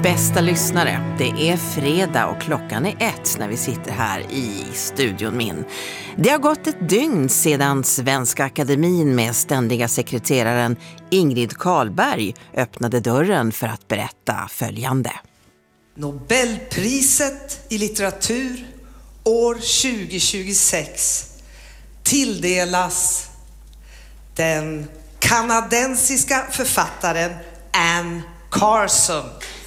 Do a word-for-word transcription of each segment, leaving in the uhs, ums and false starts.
Bästa lyssnare, det är fredag och klockan är ett när vi sitter här i studion min. Det har gått ett dygn sedan Svenska Akademin med ständiga sekreteraren Ingrid Carlberg öppnade dörren för att berätta följande. Nobelpriset i litteratur år tjugo tjugosex tilldelas den kanadensiska författaren Anne Carson.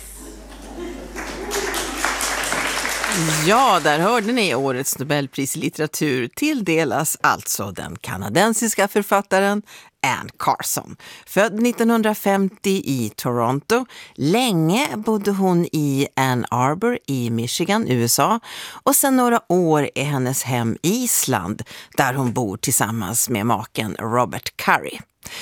Ja, där hörde ni, årets Nobelpris i litteratur tilldelas alltså den kanadensiska författaren Anne Carson. Född nittonhundrafemtio i Toronto. Länge bodde hon i Ann Arbor i Michigan, U S A. Och sedan några år är hennes hem Island, där hon bor tillsammans med maken Robert Curry.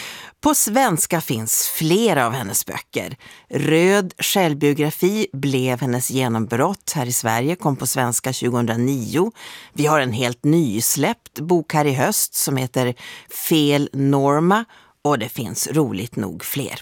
På svenska finns flera av hennes böcker. Röd självbiografi blev hennes genombrott här i Sverige, kom på svenska tjugohundranio. Vi har en helt nysläppt bok här i höst som heter Fel Norma, och det finns roligt nog fler.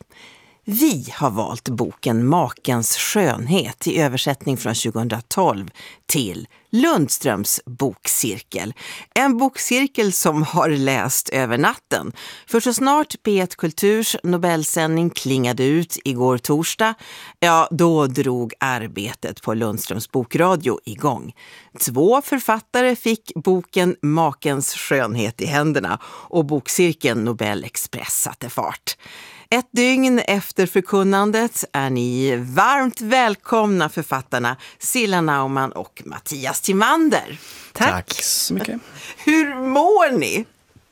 Vi har valt boken Makens skönhet i översättning från tjugohundratolv till Lundströms bokcirkel. En bokcirkel som har läst över natten. För så snart P ett Kulturs Nobelsändning klingade ut igår torsdag, ja då drog arbetet på Lundströms bokradio igång. Två författare fick boken Makens skönhet i händerna och bokcirkeln Nobel Express satte fart. Ett dygn efter förkunnandet är ni varmt välkomna författarna Cilla Naumann och Mattias Timander. Tack. Tack så mycket. Hur mår ni?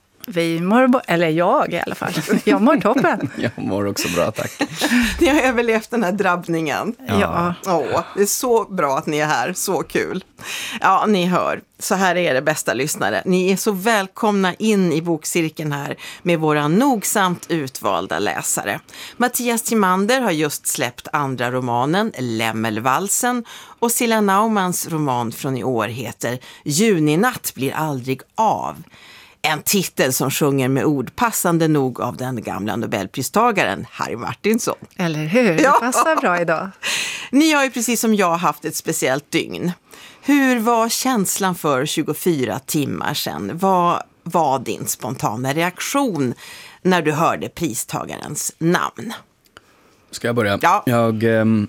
Vi mår, bo- eller jag i alla fall. Jag mår toppen. Jag mår också bra, tack. Ni har överlevt den här drabbningen. Ja. Åh, det är så bra att ni är här, så kul. Ja, ni hör, så här är det, bästa lyssnare. Ni är så välkomna in i bokcirkeln här med våra nogsamt utvalda läsare. Mattias Timander har just släppt andra romanen Lämmelvalsen, och Cilla Naumanns roman från i år heter Juninatt blir aldrig av. En titel som sjunger med ord passande nog av den gamla Nobelpristagaren Harry Martinson. Eller hur? Det Ja. passar bra idag. Ni har ju precis som jag haft ett speciellt dygn. Hur var känslan för tjugofyra timmar sedan? Vad var din spontana reaktion när du hörde pristagarens namn? Ska jag börja? Ja. Jag, ähm,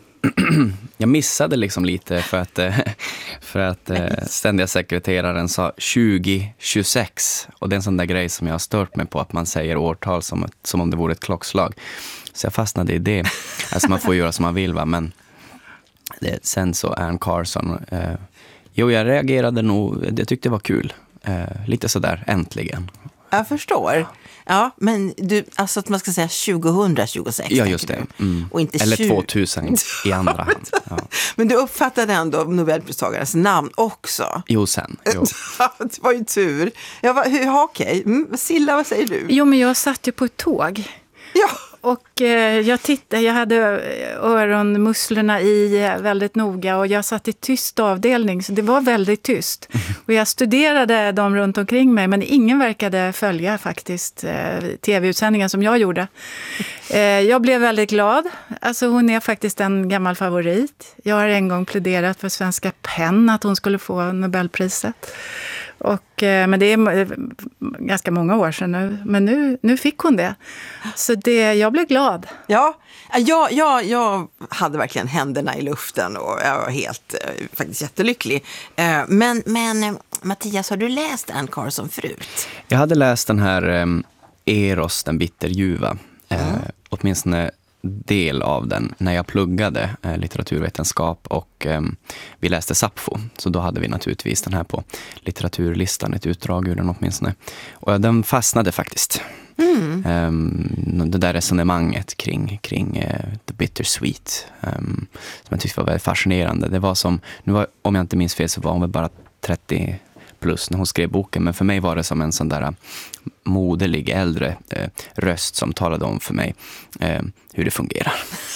jag missade liksom lite för att, äh, för att äh, ständiga sekreteraren sa tjugo tjugosex. Och det är en sån där grej som jag har stört mig på, att man säger årtal som, ett, som om det vore ett klockslag. Så jag fastnade i det. Alltså man får göra som man vill, va? Men det, sen så Anne Carson. Äh, jo, jag reagerade nog, jag tyckte det var kul. Äh, lite sådär, äntligen. Jag förstår. Ja, men du, alltså att man ska säga tjugohundratjugosex. Ja, just det. Mm. Och inte Eller tjugo tvåtusen i andra hand. Ja. Men du uppfattade ändå Nobelpristagarens namn också. Jo, sen. Jo. Det var ju tur. Ja, va, hur, ja, okej. Mm, Cilla, vad säger du? Jo, men jag satt ju på ett tåg. Ja. Och eh, jag tittade, jag hade öronmusslorna i väldigt noga och jag satt i tyst avdelning, så det var väldigt tyst. Och jag studerade dem runt omkring mig, men ingen verkade följa faktiskt eh, tv-utsändningen som jag gjorde. Eh, jag blev väldigt glad. Alltså hon är faktiskt en gammal favorit. Jag har en gång pläderat för Svenska Penn att hon skulle få Nobelpriset. Och, men det är ganska många år sedan nu. Men nu, nu fick hon det. Så det, jag blev glad. Ja, jag, jag, jag hade verkligen händerna i luften och jag var helt, faktiskt jättelycklig. Men, men Mattias, har du läst Anne Carson förut? Jag hade läst den här um, Eros, den bitterljuva. Mm. Uh, åtminstone del av den när jag pluggade eh, litteraturvetenskap, och eh, vi läste Sappho, så då hade vi naturligtvis den här på litteraturlistan, ett utdrag ur den åtminstone, och ja, den fastnade faktiskt. Mm. Um, det där resonemanget kring, kring uh, the bittersweet, um, som jag tyckte var väldigt fascinerande. Det var som, nu var, om jag inte minns fel så var hon väl bara trettio plus när hon skrev boken, men för mig var det som en sån där moderlig äldre eh, röst som talade om för mig eh, hur det fungerar.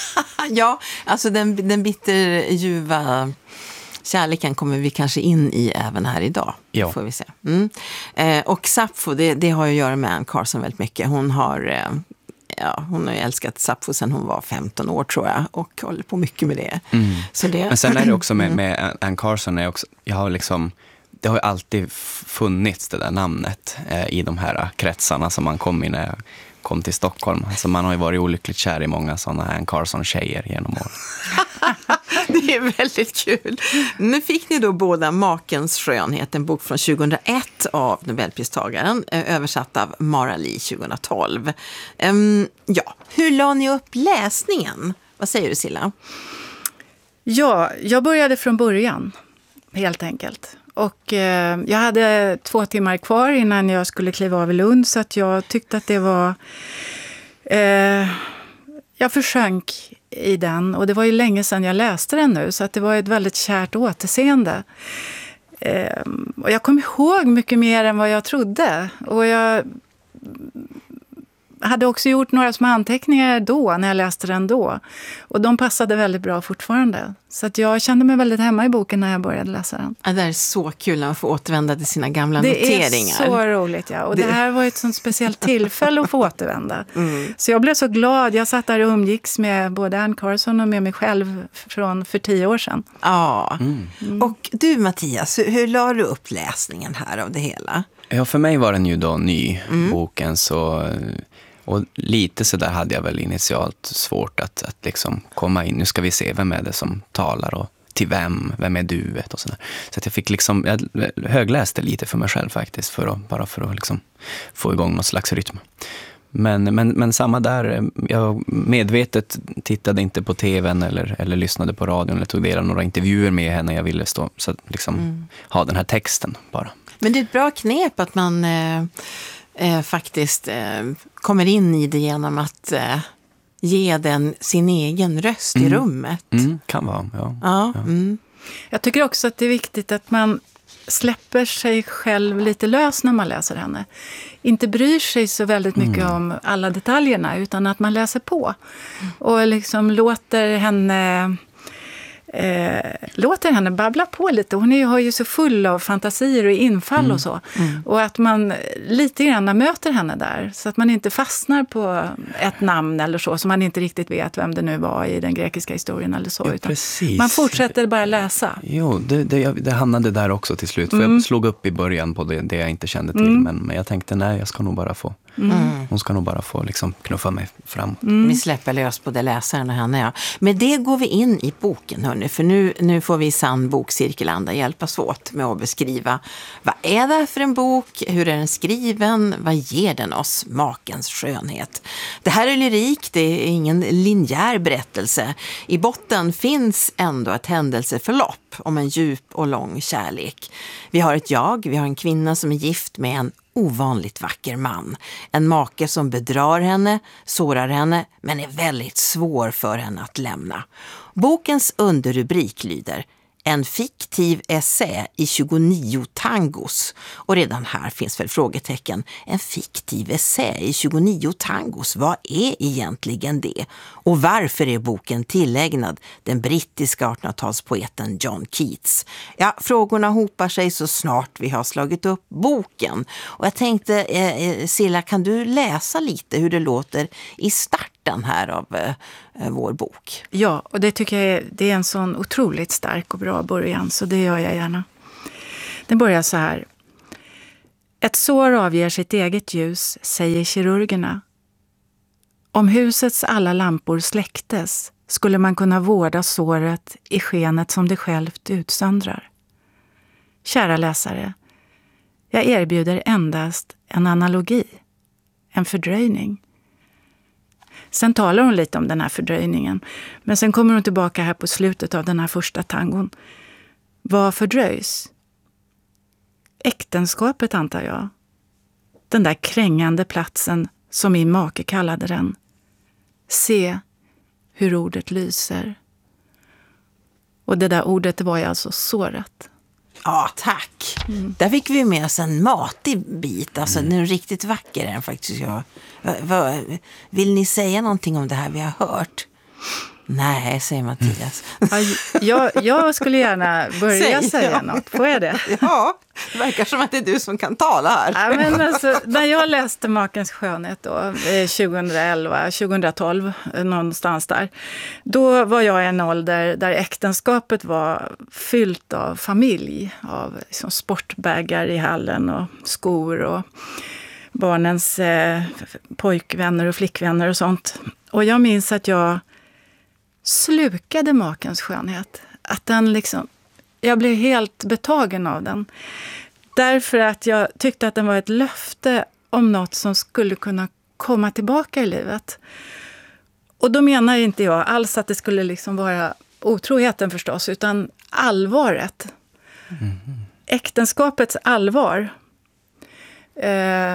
Ja, alltså den, den bitterljuva kärleken kommer vi kanske in i även här idag. Ja. Får vi se. Mm. Eh, och Sappho, det, det har ju att göra med Anne Carson väldigt mycket. Hon har eh, ja, hon har ju älskat Sappho sedan hon var femton år tror jag och håller på mycket med det. Mm. Så det... Men sen är det också med, med Anne Carson, är också, jag har liksom, det har ju alltid funnits det där namnet eh, i de här kretsarna som man kom i när jag kom till Stockholm. Alltså man har ju varit olyckligt kär i många sådana Anne Carson-tjejer genom år. Det är väldigt kul. Nu fick ni då båda Makens skönhet, en bok från tjugohundraett av Nobelpristagaren, översatt av Mara Lee tjugohundratolv. Um, ja, hur la ni upp läsningen? Vad säger du, Silla? Ja, jag började från början, helt enkelt. Och eh, jag hade två timmar kvar innan jag skulle kliva av i Lund, så att jag tyckte att det var... Eh, jag försönk i den, och det var ju länge sedan jag läste den nu, så att det var ett väldigt kärt återseende. Eh, och jag kom ihåg mycket mer än vad jag trodde. Och jag hade också gjort några små anteckningar då, när jag läste den då. Och de passade väldigt bra fortfarande. Så att jag kände mig väldigt hemma i boken när jag började läsa den. Ja, det är så kul när man får återvända till sina gamla det noteringar. Det är så roligt, ja. Och det, det här var ett sånt speciellt tillfälle att få återvända. Mm. Så jag blev så glad. Jag satt där och umgicks med både Anne Carson och med mig själv från för tio år sedan. Ja. Mm. Mm. Och du, Mattias, hur, hur la du upp läsningen här av det hela? Ja, för mig var den ju då ny, mm. boken, så... Och lite så där hade jag väl initialt svårt att, att liksom komma in. Nu ska vi se, vem är det som talar och till vem, vem är duet och sådär. Så att jag fick liksom, jag högläste lite för mig själv faktiskt, för att, bara för att liksom få igång någon slags rytm. Men, men, men samma där, jag medvetet tittade inte på tvn eller, eller lyssnade på radion eller tog del av några intervjuer med henne. Jag ville stå, så att liksom mm. ha den här texten bara. Men det är ett bra knep att man... Eh... Eh, faktiskt eh, kommer in i det genom att eh, ge den sin egen röst mm. i rummet. Mm, kan vara, ja. ja, ja. Mm. Jag tycker också att det är viktigt att man släpper sig själv lite lös när man läser henne. Inte bryr sig så väldigt mycket mm. om alla detaljerna, utan att man läser på. Mm. Och liksom låter henne... Eh, låter henne babbla på lite. Hon är, har ju så full av fantasier och infall mm. och så. Mm. Och att man lite grann möter henne där. Så att man inte fastnar på ett namn eller så, som man inte riktigt vet vem det nu var i den grekiska historien eller så. Ja, utan precis. Man fortsätter bara läsa. Jo, det, det, det hamnade där också till slut. För mm. jag slog upp i början på det, det jag inte kände till. Mm. Men, men jag tänkte, nej, jag ska nog bara få... Mm. Hon ska nog bara få liksom knuffa mig fram. Mm. Vi släpper lös både läsaren och henne, ja. Med det går vi in i boken, hörni. För nu, nu får vi i sann bokcirkelanda hjälpas åt med att beskriva vad är det för en bok, hur är den skriven, vad ger den oss, Makens skönhet. Det här är lyrik, det är ingen linjär berättelse. I botten finns ändå ett händelseförlopp om en djup och lång kärlek. Vi har ett jag, vi har en kvinna som är gift med en ovanligt vacker man. En make som bedrar henne, sårar henne, men är väldigt svår för henne att lämna. Bokens underrubrik lyder: en fiktiv essä i tjugonio tangos. Och redan här finns väl frågetecken. En fiktiv essä i tjugonio tangos, vad är egentligen det? Och varför är boken tillägnad den brittiska artonhundratalspoeten John Keats? Ja, frågorna hopar sig så snart vi har slagit upp boken. Och jag tänkte, eh, Silla, kan du läsa lite hur det låter i starten här av eh, vår bok? Ja, och det tycker jag är, det är en sån otroligt stark och bra början, så det gör jag gärna. Den börjar så här. Ett sår avger sitt eget ljus, säger kirurgerna. Om husets alla lampor släcktes skulle man kunna vårda såret i skenet som det självt utsöndrar. Kära läsare, jag erbjuder endast en analogi, en fördröjning. Sen talar hon lite om den här fördröjningen, men sen kommer hon tillbaka här på slutet av den här första tangon. Vad fördröjs? Äktenskapet, antar jag. Den där krängande platsen som min make kallade den. Se hur ordet lyser. Och det där ordet var ju alltså såret. Ja, tack. Mm. Där fick vi med oss en matig bit. Alltså, mm. den är riktigt vacker än faktiskt. Ja. Va, va, vill ni säga någonting om det här vi har hört? Nej, säger Mattias. Ja, jag, jag skulle gärna börja Säg, säga ja. något. Får jag det? Ja, det verkar som att det är du som kan tala här. Ja, men alltså, när jag läste Makens skönhet då, tjugoelva, tjugotolv, någonstans där, då var jag i en ålder där äktenskapet var fyllt av familj, av liksom sportbägar i hallen och skor och barnens eh, pojkvänner och flickvänner och sånt. Och jag minns att jag slukade Makens skönhet. Att den liksom, jag blev helt betagen av den. Därför att jag tyckte att den var ett löfte om något som skulle kunna komma tillbaka i livet. Och då menar inte jag alls att det skulle liksom vara otroheten förstås, utan allvaret. Mm. Äktenskapets allvar. Eh,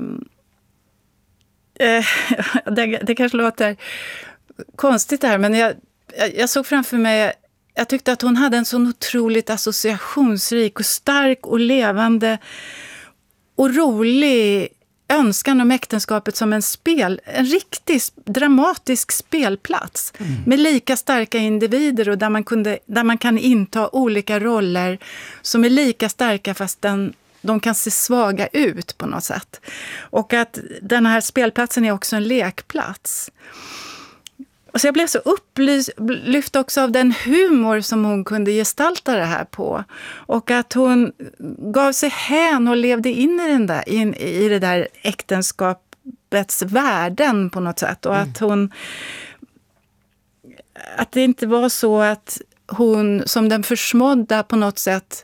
eh, det, det kanske låter konstigt här, men jag, jag, jag såg framför mig, jag tyckte att hon hade en så otroligt associationsrik och stark och levande och rolig önskan om äktenskapet som en spel, en riktig dramatisk spelplats mm. med lika starka individer och där man, kunde, där man kan inta olika roller som är lika starka fast den, de kan se svaga ut på något sätt. Och att den här spelplatsen är också en lekplats. Så jag blev så upplyft också av den humor som hon kunde gestalta det här på. Och att hon gav sig hän och levde in i, den där, in, i det där äktenskapets värden på något sätt. Och att hon... Att det inte var så att hon som den försmådda på något sätt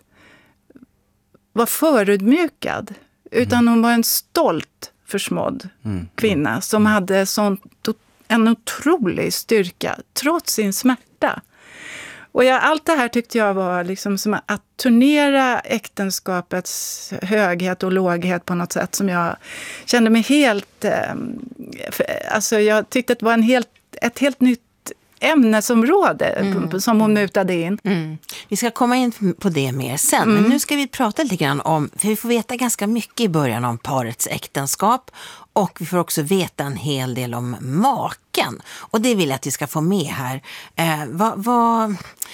var förödmjukad. Utan hon var en stolt försmådd mm. kvinna som hade sånt... en otrolig styrka, trots sin smärta. Och jag, allt det här tyckte jag var liksom som att turnera äktenskapets höghet och låghet på något sätt som jag kände mig helt... Eh, för, alltså jag tyckte att det var en helt, ett helt nytt ämnesområde mm. som hon mutade in. Mm. Vi ska komma in på det mer sen, mm. men nu ska vi prata lite grann om, för vi får veta ganska mycket i början om parets äktenskap och vi får också veta en hel del om maken. Och det vill jag att vi ska få med här. Eh, vad, vad,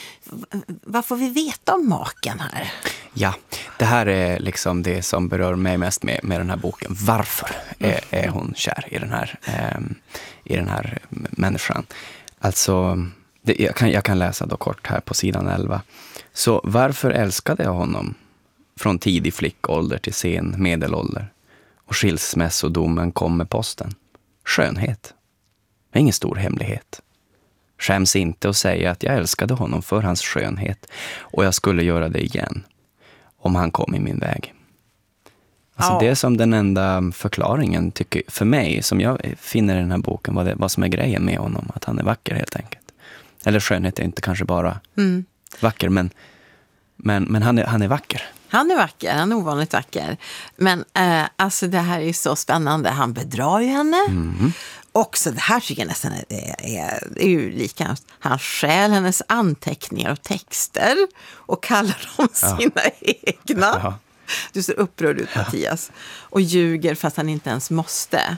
vad får vi veta om maken här? Ja, det här är liksom det som berör mig mest med, med den här boken. Varför är, är hon kär i den här, eh, i den här människan? Alltså, det, jag, kan, jag kan läsa då kort här på sidan elva. Så varför älskade jag honom från tidig flickålder till sen medelålder? Och skilsmässodomen kom med posten. Skönhet. Ingen stor hemlighet. Skäms inte att säga att jag älskade honom för hans skönhet. Och jag skulle göra det igen. Om han kom i min väg. Alltså ja. Det är som den enda förklaringen tycker, för mig, som jag finner i den här boken, vad, det, vad som är grejen med honom. Att han är vacker helt enkelt. Eller skönhet är inte kanske bara mm. vacker, men, men, men han, är, han är vacker. Han är vacker, han är ovanligt vacker. Men eh, alltså det här är ju så spännande. Han bedrar ju henne. Mm. Också det här tycker jag nästan är, är, är ju lika. Han stjäl hennes anteckningar och texter och kallar dem ja. sina egna. Ja. Du ser upprörd ut, Mattias. Och ljuger fast han inte ens måste.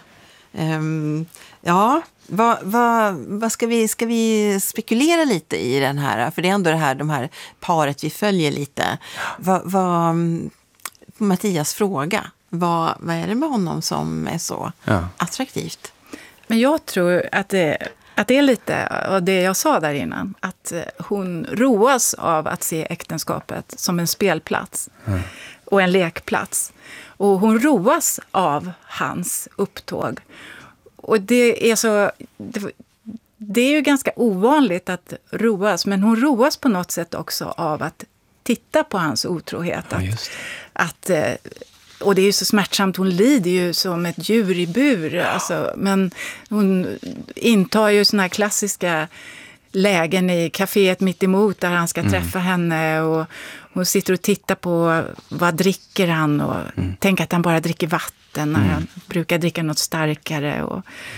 Um, ja, vad, vad, vad ska vi, ska vi spekulera lite i den här? För det är ändå det här, de här paret vi följer lite. Vad, vad, på Mattias fråga, vad, vad är det med honom som är så ja. attraktivt? Men jag tror att det, att det är lite av det jag sa där innan. Att hon roas av att se äktenskapet som en spelplats. Mm. Och en lekplats. Och hon roas av hans upptåg. Och det är så... Det, det är ju ganska ovanligt att roas. Men hon roas på något sätt också av att titta på hans otrohet. Ja, att, att, och det är ju så smärtsamt. Hon lider ju som ett djur i bur. Ja. Alltså, men hon intar ju såna här klassiska lägen i kaféet mitt emot där han ska mm. träffa henne. Och hon sitter och tittar på vad dricker han och mm. tänker att han bara dricker vatten när mm. han brukar dricka något starkare. Och,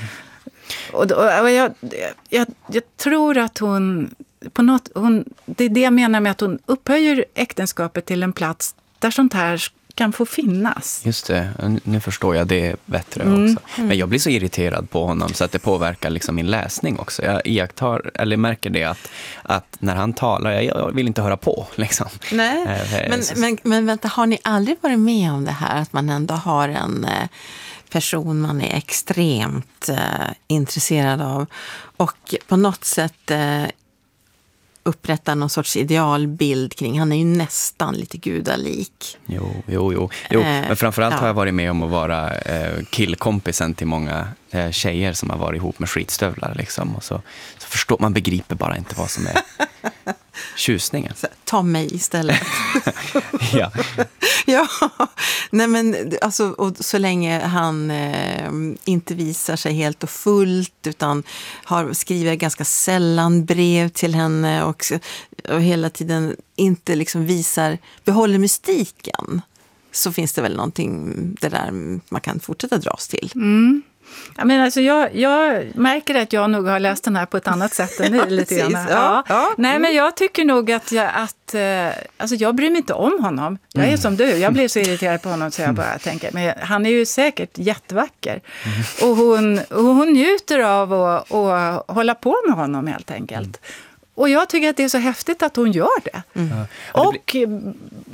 och, och, och jag, jag, jag tror att hon, på något, hon... Det är det jag menar med att hon upphöjer äktenskapet till en plats där sånt här kan få finnas. Just det, nu förstår jag det bättre Mm. också. Men jag blir så irriterad på honom så att det påverkar liksom min läsning också. Jag iakttar, eller märker det att, att när han talar, jag, jag vill inte höra på. Liksom. Nej, Eh, men, så- men, men vänta, har ni aldrig varit med om det här att man ändå har en eh, person man är extremt eh, intresserad av och på något sätt eh, upprättar någon sorts idealbild kring, han är ju nästan lite gudalik. Jo, jo, jo. jo. Eh, Men framförallt ja. har jag varit med om att vara eh, killkompisen till många eh, tjejer som har varit ihop med skitstövlar. Liksom. Och så, så förstår man begriper bara inte vad som är tjusningen. Så, ta mig istället. Ja. Ja, nej men alltså, och så länge han eh, inte visar sig helt och fullt utan har, skriver ganska sällan brev till henne och, och hela tiden inte liksom visar, behåller mystiken, så finns det väl någonting det där man kan fortsätta dras till. Mm. Ja, men alltså jag, jag märker att jag nog har läst den här på ett annat sätt än ni. Ja, lite grann. precis. Ja, ja. Nej, men jag tycker nog att jag, att, eh, alltså jag bryr mig inte om honom. Jag är Mm. som du, jag blir så irriterad på honom så jag bara tänker, men han är ju säkert jättevacker. Mm. Och, hon, och hon njuter av att, att hålla på med honom helt enkelt. Och jag tycker att det är så häftigt att hon gör det. Ja. Ja, det blir- Och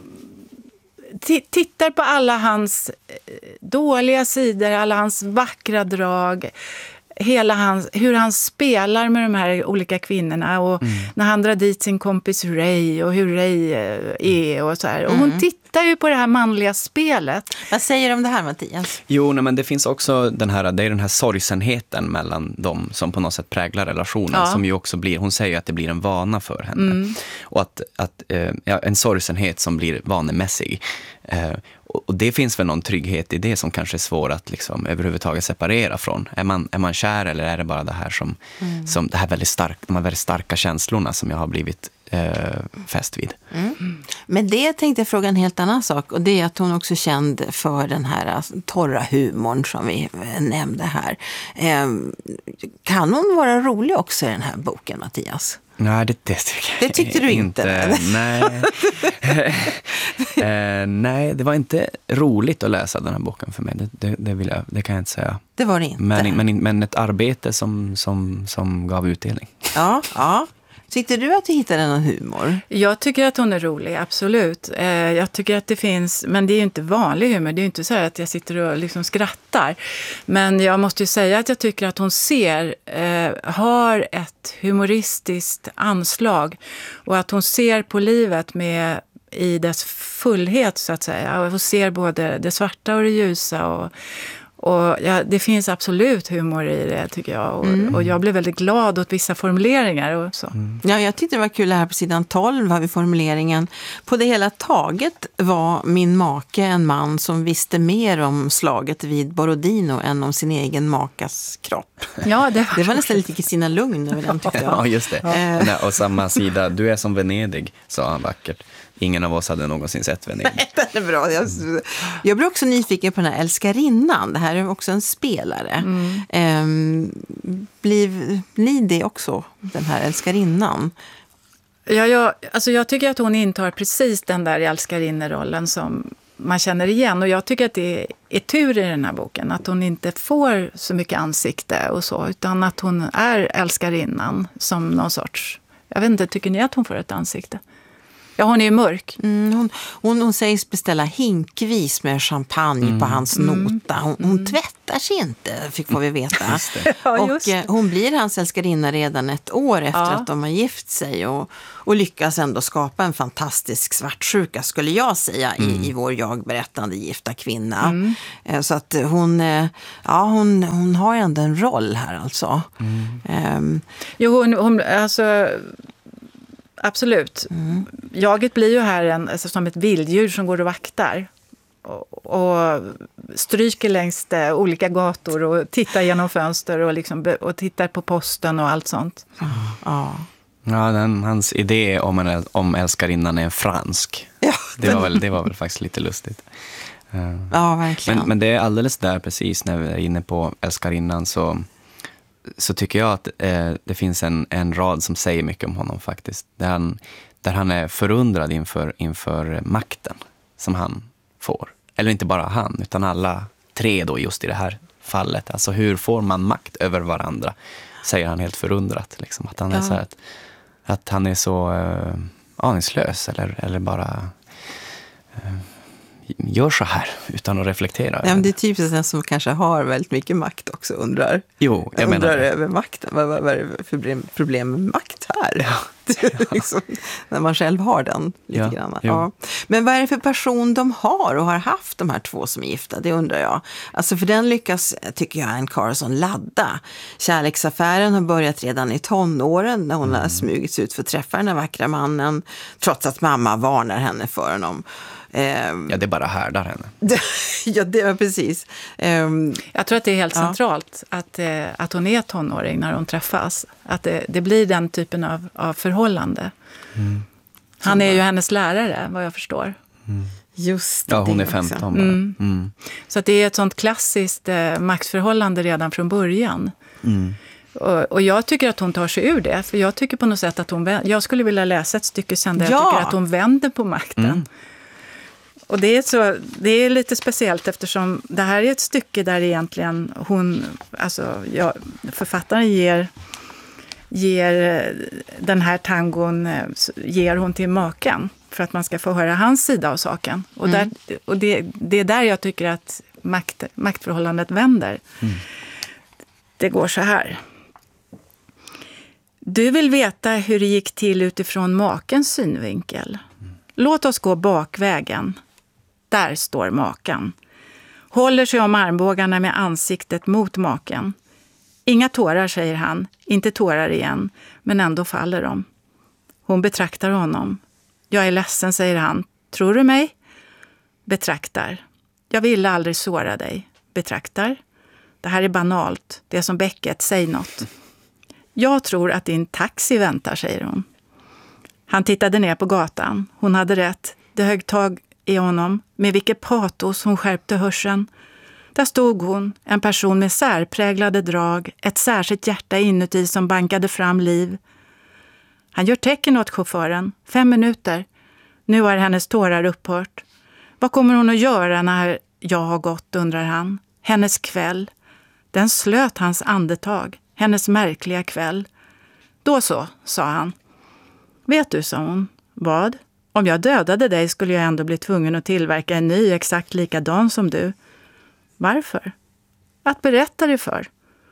t- tittar på alla hans eh, dåliga sidor, alla hans vackra drag, hela hans, hur han spelar med de här olika kvinnorna och Mm. när han drar dit sin kompis Ray och hur Ray eh, är och så här. Och hon tittar ju på det här manliga spelet. Vad säger du om det här, Mattias? Jo, nej, men det finns också den här, det är den här sorgsenheten mellan dem som på något sätt präglar relationen, Ja. som ju också blir, hon säger att det blir en vana för henne. Och att, att eh, ja, en sorgsenhet som blir vanemässig. Eh, och, och det finns väl någon trygghet i det som kanske är svår att liksom överhuvudtaget separera från. Är man, är man kär eller är det bara det här som, som det här väldigt stark, de här väldigt starka känslorna som jag har blivit eh, fäst vid. Mm. Men det tänkte jag fråga en helt annan sak, och det är att hon också är känd för den här alltså, torra humorn som vi eh, nämnde här. Eh, kan hon vara rolig också i den här boken, Mattias? Nej, det, det tycker jag Det tyckte du inte, Nej. eh, nej, det var inte roligt att läsa den här boken för mig. Det, det, det, vill jag, det kan jag inte säga. Det var det inte. Men, men, men ett arbete som, som, som gav utdelning. Ja, ja. Tyckte du att du hittade någon humor? Jag tycker att hon är rolig, absolut. Eh, jag tycker att det finns, men det är ju inte vanlig humor. Det är ju inte så här att jag sitter och liksom skrattar. Men jag måste ju säga att jag tycker att hon ser, eh, har ett humoristiskt anslag. Och att hon ser på livet med i dess fullhet, så att säga. Och hon ser både det svarta och det ljusa och Och ja, det finns absolut humor i det, tycker jag. Och, Mm. och jag blev väldigt glad åt vissa formuleringar och så. Mm. Ja, jag tyckte det var kul här på sidan tolv har vi formuleringen. På det hela taget var min make en man som visste mer om slaget vid Borodino än om sin egen makas kropp. Ja, det var, Det var nästan lite Kristina Lugn över den, tyckte Ja, jag. just det. Eh. Nej, och samma sida, du är som Venedig, sa han vackert. Ingen av oss hade någonsin sett Venedig. Den är bra. Jag, jag blir också nyfiken på den här älskarinnan. Det här är också en spelare. Mm. Ehm, blir ni det också, den här älskarinnan? Ja, jag, alltså jag tycker att hon intar precis den där älskarinnerollen som man känner igen. Och jag tycker att det är tur i den här boken. Att hon inte får så mycket ansikte och så. Utan att hon är älskarinnan som någon sorts... Jag vet inte, tycker ni att hon får ett ansikte? Ja, hon är ju mörk. Mm, hon, hon, hon sägs beställa hinkvis med champagne på hans nota. Hon, hon tvättar sig inte, fick får vi veta. Ja, just och det. eh, hon blir hans älskarinna redan ett år efter Ja. att de har gift sig. Och, och lyckas ändå skapa en fantastisk svartsjuka, skulle jag säga, i, i vår jag-berättande gifta kvinna. Mm. Eh, så att hon, eh, ja, hon, hon har ju ändå en roll här alltså. Ehm, Jo, hon, hon, alltså, absolut. Mm. Jaget blir ju här en, alltså, som ett vilddjur som går och vaktar. Och, och stryker längs de olika gator och tittar genom fönster och, liksom, be- och tittar på posten och allt sånt. ja. Ja, den, hans idé om, en, om älskarinnan är en fransk. Ja, Det var väl, det var väl faktiskt lite lustigt. Eh, ja, verkligen. Men, men det är alldeles där precis när vi är inne på älskarinnan så, så tycker jag att eh, det finns en, en rad som säger mycket om honom faktiskt. Där han, där han är förundrad inför, inför makten som han får. eller inte bara han, utan alla tre då just i det här fallet. Alltså hur får man makt över varandra, säger han helt förundrat. Liksom. Att, han är Ja. så här, att, att han är så uh, aningslös eller, eller bara uh, gör så här utan att reflektera. Ja, men det är typiskt den som kanske har väldigt mycket makt också undrar, Jo, jag undrar menar det. över makten. Vad, vad, vad är det för problem, problem med makt här? Ja. liksom, när man själv har den lite Ja, grann. jo. Ja. Men vad är det för person de har och har haft, de här två som är gifta? Det undrar jag. Alltså för den lyckas, tycker jag, Anne Carson ladda. Kärleksaffären har börjat redan i tonåren när hon Mm. har smugits ut för att träffa den här vackra mannen, trots att mamma varnar henne för honom. Ehm, Ja, det bara härdar henne. ja, det var precis. Ehm, Jag tror att det är helt Ja. centralt att, eh, att hon är tonåring när de träffas. Att det, det blir den typen av, av förhållande. Mm. Han är ju hennes lärare, vad jag förstår. just Ja, hon det är femton också. bara. Mm. Mm. Så att det är ett sånt klassiskt eh, maktförhållande redan från början. Mm. Och, och jag tycker att hon tar sig ur det. För jag tycker på något sätt att hon... vä- Jag skulle vilja läsa ett stycke sen där Ja. jag tycker att hon vänder på makten. Mm. Och det är, så, det är lite speciellt eftersom det här är ett stycke där egentligen hon... Alltså, ja, författaren ger, ger den här tangon eh, ger hon till maken för att man ska få höra hans sida av saken. Och, där, och det, det är där jag tycker att makt, maktförhållandet vänder. Mm. Det går så här. Du vill veta hur det gick till utifrån makens synvinkel. Låt oss gå bakvägen. Där står maken. Håller sig om armbågarna med ansiktet mot maken. Inga tårar, säger han. Inte tårar igen, men ändå faller de. Hon betraktar honom. Jag är ledsen, säger han. Tror du mig? Betraktar. Jag ville aldrig såra dig. Betraktar. Det här är banalt. Det är som bäcket. Säg något. Jag tror att din taxi väntar, säger hon. Han tittade ner på gatan. Hon hade rätt. Det högg tag i honom. Med vilket patos hon skärpte hörseln. Där stod hon, en person med särpräglade drag. Ett särskilt hjärta inuti som bankade fram liv. Han gör tecken åt chauffören. Fem minuter. Nu har hennes tårar upphört. Vad kommer hon att göra när jag har gått, undrar han. Hennes kväll. Den slöt hans andetag. Hennes märkliga kväll. Då så, sa han. Vet du, sa hon. Vad? Om jag dödade dig skulle jag ändå bli tvungen att tillverka en ny exakt likadan som du. Varför? Att berätta det för.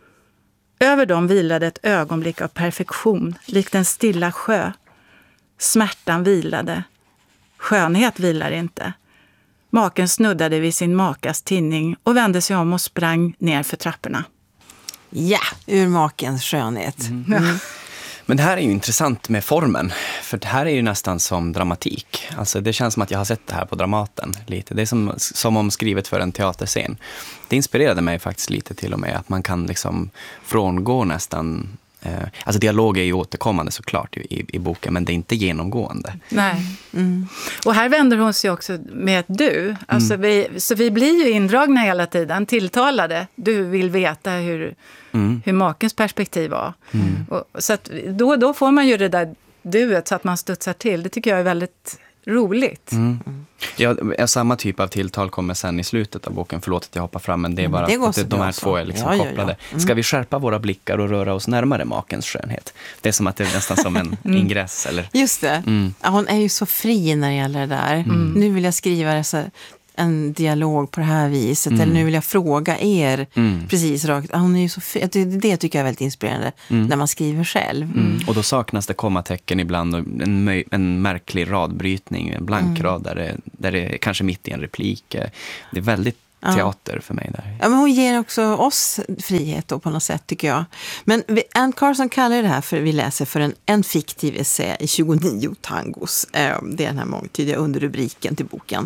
Över dem vilade ett ögonblick av perfektion, likt en stilla sjö. Smärtan vilade. Skönhet vilar inte. Maken snuddade vid sin makas tinning och vände sig om och sprang ner för trapporna. Ja, ur makens skönhet. Mm. Men det här är ju intressant med formen, för det här är ju nästan som dramatik. Alltså det känns som att jag har sett det här på Dramaten lite. Det är som, som om skrivet för en teaterscen. Det inspirerade mig faktiskt lite till och med att man kan liksom frångå nästan... Eh, alltså dialog är ju återkommande såklart i, i, i boken, men det är inte genomgående. Nej. Mm. Och här vänder hon sig också med ett du. Alltså mm. vi, så vi blir ju indragna hela tiden, tilltalade. Du vill veta hur, mm. hur makens perspektiv var. Mm. Och, så att då, då får man ju det där duet så att man studsar till. Det tycker jag är väldigt roligt. Mm. Ja, samma typ av tilltal kommer sen i slutet av boken. Förlåt att jag hoppar fram, men det är bara det att de här två är liksom ja, kopplade. Ja, ja. Mm. Ska vi skärpa våra blickar och röra oss närmare makens skönhet? Det är som att det är nästan som en mm. ingress. Eller? Just det. Mm. Ja, hon är ju så fri när det gäller det där. Mm. Nu vill jag skriva det så en dialog på det här viset. Mm. Eller nu vill jag fråga er mm. precis rakt. Hon är ju så fri. Det, det tycker jag är väldigt inspirerande mm. när man skriver själv. Mm. Och då saknas det kommatecken ibland och en, möj, en märklig radbrytning, en blankrad mm. där, det, där det är kanske mitt i en replik. Det är väldigt teater ja. för mig där. Ja, men hon ger också oss frihet då på något sätt, tycker jag. Men Anne Carson kallar det här för, vi läser, för en, en fiktiv essä i tjugonio tangos. Det är den här mångtydiga underrubriken till boken.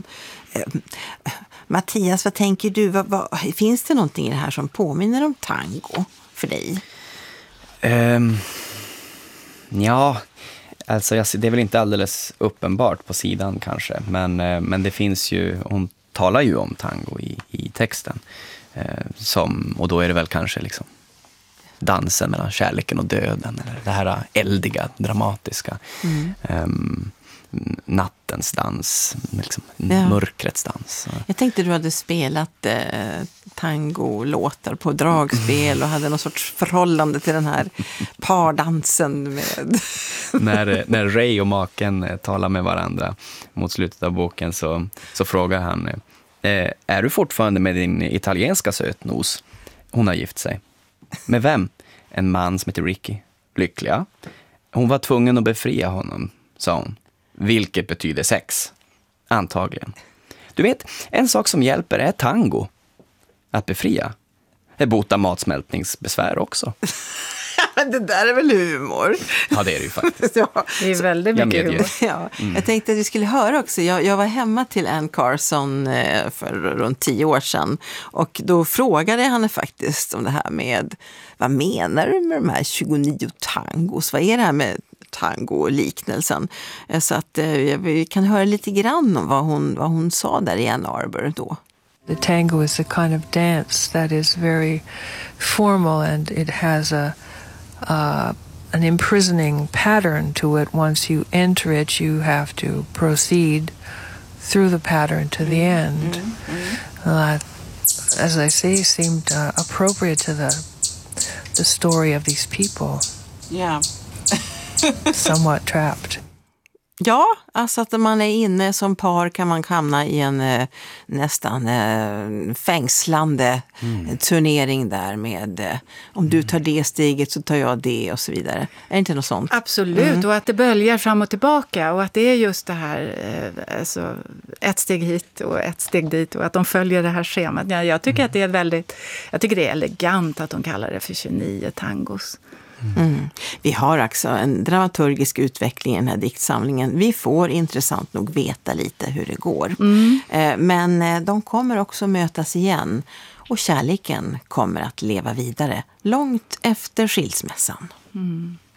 Mattias, vad tänker du? Vad, vad, finns det någonting i det här som påminner om tango för dig? Um, ja, alltså jag, det är väl inte alldeles uppenbart på sidan kanske. Men, men det finns ju, hon talar ju om tango i, i texten. Eh, som, och då är det väl kanske liksom dansen mellan kärleken och döden. Eller det här eldiga, dramatiska. Mm. Um, nattens dans, liksom, Ja. mörkrets dans. Jag tänkte du hade spelat eh, tango-låtar på dragspel och hade någon sorts förhållande till den här pardansen med... när, när Ray och maken talar med varandra mot slutet av boken så, så frågar han eh, är du fortfarande med din italienska sötnos? Hon har gift sig. Med vem? En man som heter Ricky. Lyckliga. Hon var tvungen att befria honom, sa hon. Vilket betyder sex. Antagligen. Du vet, en sak som hjälper är tango. Att befria. Det botar matsmältningsbesvär också. Men det där är väl humor? Ja, det är det ju faktiskt. Ja. Det är väldigt Jag mycket medger. humor. Ja, mm. Jag tänkte att vi skulle höra också. Jag, jag var hemma till Anne Carson eh, för runt tio år sedan. Och då frågade jag henne faktiskt om det här med, vad menar du med de här tjugonio tangos? Vad är det här med tango och liknelsen? Eh, så att eh, vi kan höra lite grann om vad hon, vad hon sa där i Ann Arbor då. The tango is a kind of dance that is very formal, and it has a uh, an imprisoning pattern to it. Once you enter it, you have to proceed through the pattern to the end. Uh, as I say, seemed uh, appropriate to the the story of these people. Yeah. Somewhat trapped. Ja, alltså att man är inne som par kan man hamna i en eh, nästan eh, fängslande mm. turnering där med eh, om du tar det steget så tar jag det och så vidare. Är det inte något sånt? Absolut, mm. och att det böljar fram och tillbaka och att det är just det här, eh, alltså ett steg hit och ett steg dit och att de följer det här schemat. Ja, jag tycker mm. att det är väldigt, jag tycker det är elegant att de kallar det för tjugonio tangos. Mm. Vi har också en dramaturgisk utveckling i den här diktsamlingen. Vi får intressant nog veta lite hur det går. Mm. Men de kommer också mötas igen och kärleken kommer att leva vidare långt efter skilsmässan. Mm.